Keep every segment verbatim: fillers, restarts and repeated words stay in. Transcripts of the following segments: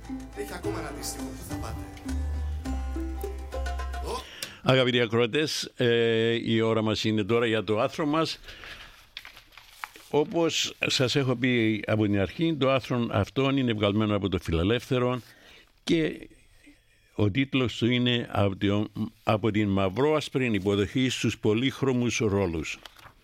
Έχει ακόμα ένα αντίστοιχο. Πού θα πάτε? Αγαπητοί ακροατές, ε, η ώρα μας είναι τώρα για το άθρο μας. Όπως σας έχω πει από την αρχή, το άθρο αυτό είναι βγαλμένο από το Φιλελεύθερο και ο τίτλος του είναι «Από την μαυρόασπρη υποδοχή στους πολύχρωμους ρόλους».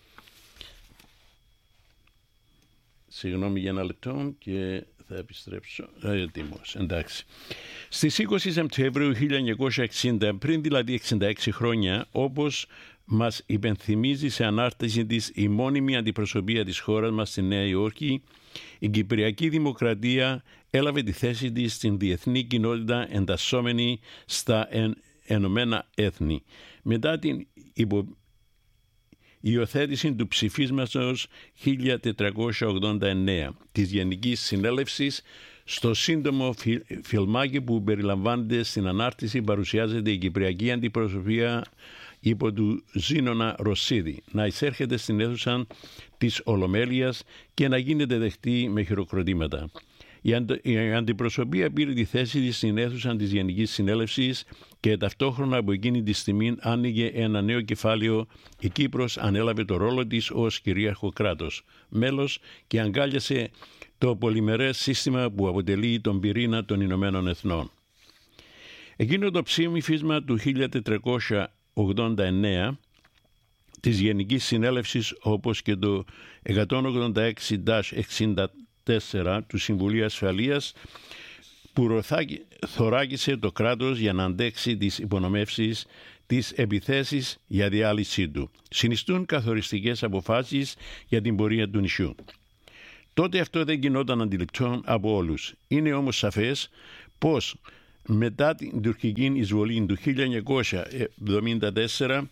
Συγγνώμη για ένα λεπτό και θα επιστρέψω. Έτοιμος, εντάξει. Στις είκοσι Σεπτεμβρίου χίλια εννιακόσια εξήντα, πριν δηλαδή εξήντα έξι χρόνια, όπως μας υπενθυμίζει σε ανάρτηση της η μόνιμη αντιπροσωπεία της χώρας μας στη Νέα Υόρκη, η Κυπριακή Δημοκρατία έλαβε τη θέση της στην διεθνή κοινότητα εντασσόμενη στα εν, Ενωμένα Έθνη. Μετά την υπο... υιοθέτηση του ψηφίσματος χίλια τετρακόσια ογδόντα εννέα της Γενικής Συνέλευσης, στο σύντομο φι... φιλμάκι που περιλαμβάνεται στην ανάρτηση παρουσιάζεται η Κυπριακή Αντιπροσωπεία υπό του Ζήνωνα Ρωσίδη να εισέρχεται στην αίθουσα της Ολομέλειας και να γίνεται δεχτή με χειροκροτήματα. Η, αντι... η αντιπροσωπεία πήρε τη θέση της στην αίθουσα της Γενικής Συνέλευσης και ταυτόχρονα από εκείνη τη στιγμή άνοιγε ένα νέο κεφάλαιο. Η Κύπρος ανέλαβε το ρόλο της ως κυρίαρχο κράτος, μέλος και αγκάλιασε το πολυμερές σύστημα που αποτελεί τον πυρήνα των Ηνωμένων Εθνών. Εκείνο το ψήφισμα του χίλια τετρακόσια ογδόντα εννέα της Γενικής Συνέλευσης, όπως και το εκατόν ογδόντα έξι εξήντα τέσσερα του Συμβουλίου Ασφαλείας, που θωράκισε το κράτος για να αντέξει τις υπονομεύσεις, τις επιθέσεις για διάλυσή του, συνιστούν καθοριστικές αποφάσεις για την πορεία του νησιού. Τότε αυτό δεν γινόταν αντιληπτό από όλους. Είναι όμως σαφές πως μετά την τουρκική εισβολή του χίλια εννιακόσια εβδομήντα τέσσερα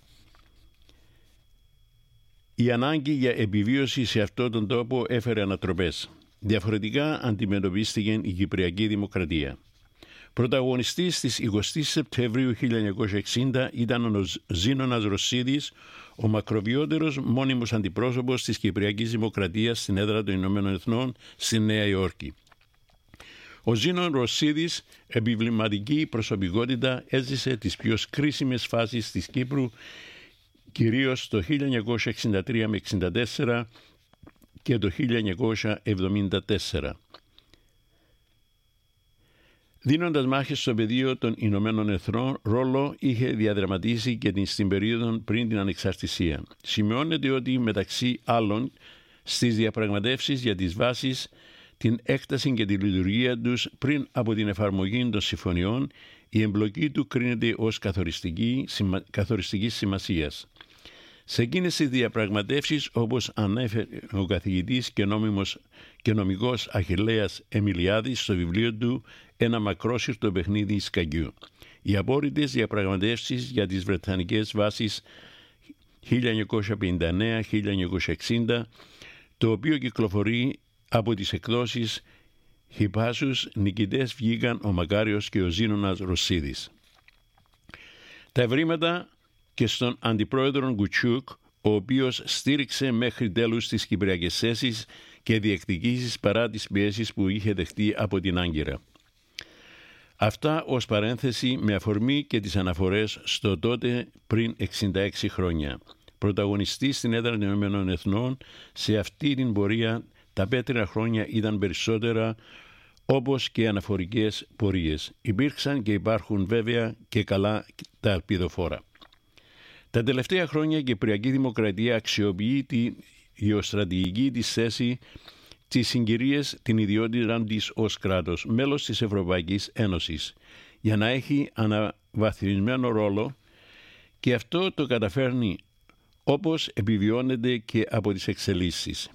η ανάγκη για επιβίωση σε αυτόν τον τόπο έφερε ανατροπές. Διαφορετικά αντιμετωπίστηκε η Κυπριακή Δημοκρατία. Πρωταγωνιστής της εικοστή Σεπτεμβρίου χίλια εννιακόσια εξήντα ήταν ο Ζήνωνας Ρωσίδης, ο μακροβιότερος μόνιμος αντιπρόσωπος της Κυπριακής Δημοκρατίας στην έδρα των Ηνωμένων Εθνών στη Νέα Υόρκη. Ο Ζήνων Ρωσίδης, επιβληματική προσωπικότητα, έζησε τις πιο κρίσιμες φάσεις της Κύπρου, κυρίως το χίλια εννιακόσια εξήντα τρία με εξήντα τέσσερα και το χίλια εννιακόσια εβδομήντα τέσσερα. Δίνοντας μάχες στο πεδίο των Ηνωμένων Εθνών, ρόλο είχε διαδραματίσει και την στην περίοδο πριν την ανεξαρτησία. Σημειώνεται ότι μεταξύ άλλων στις διαπραγματεύσεις για τις βάσεις, την έκταση και τη λειτουργία τους πριν από την εφαρμογή των συμφωνιών, η εμπλοκή του κρίνεται ως καθοριστική, σημα, καθοριστικής σημασίας. Σε εκείνες τις διαπραγματεύσεις, όπως ανέφερε ο καθηγητής και, νόμιμος, και νομικός Αχιλλέας Εμιλιάδης στο βιβλίο του «Ένα μακρόσυρτο παιχνίδι σκαγιού», οι απόρριτες διαπραγματεύσεις για τις βρετανικές βάσεις χίλια εννιακόσια πενήντα εννέα με χίλια εννιακόσια εξήντα, το οποίο κυκλοφορεί από τις εκδόσεις Χιπάσους, νικητές βγήκαν ο Μακάριος και ο Ζήνωνας Ρωσίδης. Τα ευρήματα και στον αντιπρόεδρο Κουτσούκ, ο οποίος στήριξε μέχρι τέλους τις κυπριακές θέσεις και διεκδικήσεις παρά τις πιέσεις που είχε δεχτεί από την Άγκυρα. Αυτά ως παρένθεση με αφορμή και τις αναφορές στο τότε πριν εξήντα έξι χρόνια. Πρωταγωνιστή στην έδρα των Ηνωμένων Εθνών σε αυτή την πορεία τα πέτρινα χρόνια ήταν περισσότερα, όπως και αναφορικές πορείες. Υπήρξαν και υπάρχουν βέβαια και καλά τα ελπιδοφόρα. Τα τελευταία χρόνια η Κυπριακή Δημοκρατία αξιοποιεί τη γεωστρατηγική της θέση, τις συγκυρίες, την ιδιότητα της ως κράτος, μέλος της Ευρωπαϊκής Ένωσης, για να έχει αναβαθμισμένο ρόλο, και αυτό το καταφέρνει όπως επιβιώνεται και από τις εξελίξεις.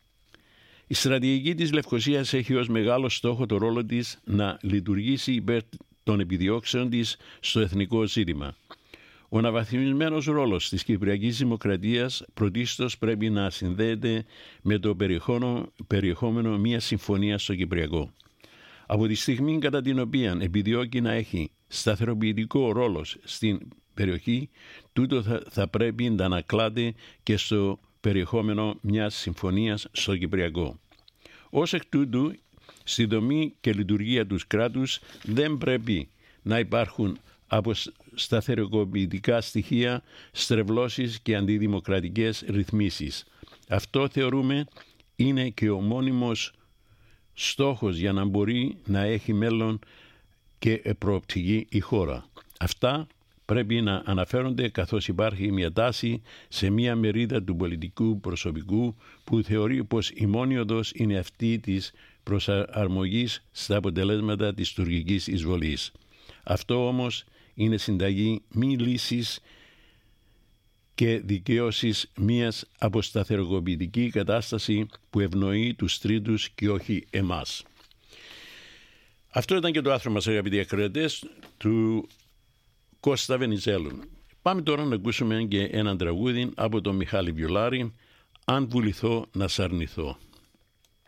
Η στρατηγική της Λευκωσίας έχει ως μεγάλο στόχο το ρόλο της να λειτουργήσει υπέρ των επιδιώξεων της στο εθνικό ζήτημα. Ο αναβαθμισμένος ρόλος της Κυπριακής Δημοκρατίας πρωτίστως πρέπει να συνδέεται με το περιεχόμενο, περιεχόμενο μιας συμφωνίας στο Κυπριακό. Από τη στιγμή κατά την οποία επιδιώκει να έχει σταθεροποιητικό ρόλο στην περιοχή, τούτο θα, θα πρέπει να ανακλάται και στο περιεχόμενο μιας συμφωνίας στο Κυπριακό. Ως εκ τούτου, Στη δομή και λειτουργία του κράτους δεν πρέπει να υπάρχουν αποσταθεροποιητικά στοιχεία, στρεβλώσεις και αντιδημοκρατικές ρυθμίσεις. Αυτό θεωρούμε είναι και ο μόνιμος στόχος για να μπορεί να έχει μέλλον και προοπτική η χώρα. Αυτά πρέπει να αναφέρονται καθώς υπάρχει μια τάση σε μια μερίδα του πολιτικού προσωπικού που θεωρεί πως η μόνη οδός είναι αυτή της προσαρμογής στα αποτελέσματα της τουρκικής εισβολής. Αυτό όμως είναι συνταγή μη λύσης και δικαίωσης μιας αποσταθεροποιητική κατάσταση που ευνοεί τους τρίτους και όχι εμάς. Αυτό ήταν και το άρθρο μας, αγαπητοί ακροατές, του Κώστα Βενιζέλου. Πάμε τώρα να ακούσουμε και έναν τραγούδι από τον Μιχάλη Βιολάρη, «Αν βουληθώ να σ' αρνηθώ».